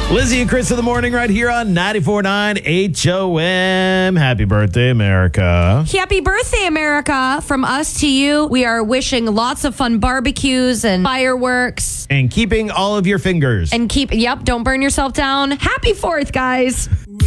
Lizzie and Chris in the morning right here on 94.9 HOM. Happy birthday, America. Happy birthday, America. From us to you, we are wishing lots of fun barbecues and fireworks. And keeping all of your fingers. And don't burn yourself down. Happy 4th, guys.